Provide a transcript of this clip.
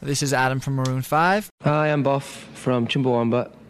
This is Adam from Maroon 5. Hi, I'm Buff from Chumbawamba.